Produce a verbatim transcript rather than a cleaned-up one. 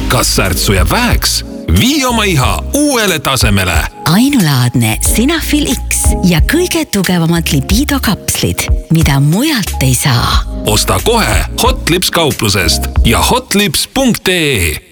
Kas särtsu jääb väheks? Vii oma iha uuele tasemele. Ainulaadne Sinafil X ja kõige tugevamad libido kapslid, mida mujalt ei saa. Osta kohe Hotlips kauplusest ja hotlips punkt ee.